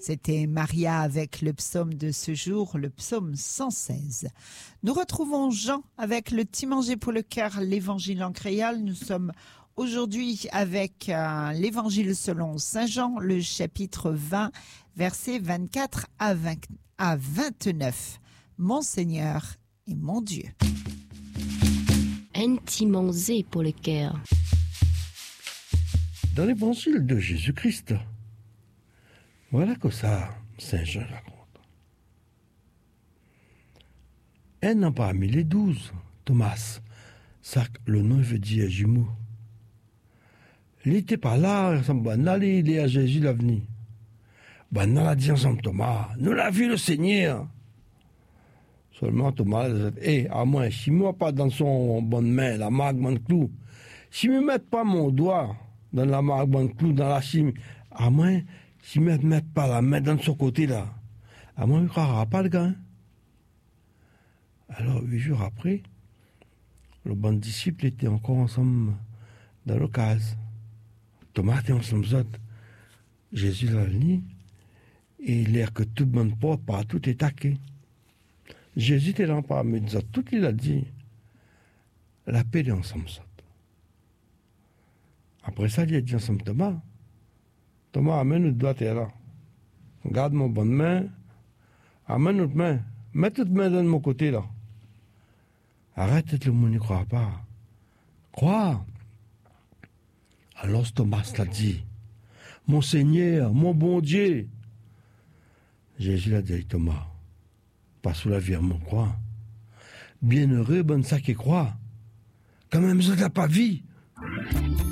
C'était Maria avec le psaume de ce jour, le psaume 116. Nous retrouvons Jean avec le petit manger pour le cœur, l'évangile en créole. Nous sommes aujourd'hui avec l'évangile selon Saint Jean, le chapitre 20, versets 24 à 29. Mon Seigneur et mon Dieu. Un petit manger pour le cœur. Dans l'évangile de Jésus-Christ, voilà que ça, Saint Jean raconte. Un an parmi les 12, Thomas, ça le nom veut dire jumeau. Il n'était pas là, il est à Jésus l'avenir. Ben, on a dit ensemble, Thomas, nous l'a vu le Seigneur. Seulement Thomas a dit, à moi, si moi pas dans son bonne main, la marque bonne clou, si me mette pas mon doigt dans la marque bonne clou, dans la cime, à moi, si me mette pas la main dans son côté là, à moi, il ne croira pas le gars. Hein? Alors, 8 jours après, le bon disciple était encore ensemble dans le case. Thomas était ensemble, Jésus l'a venu, et l'air que tout le monde porte, partout est taqué. Jésus était là parmi nous, tout il a dit, la paix est ensemble. Après ça, il a dit ensemble, Thomas, amène notre doigt là. Garde mon bonne main, amène notre main, mets toute main de mon côté là. Arrête, le monde n'y croit pas. Crois. Alors Thomas l'a dit, mon Seigneur, mon bon Dieu. Jésus l'a dit, Thomas, pas sous la vie à mon croix. Bienheureux, bonne ça qui croit. Quand même, ça n'a pas vie.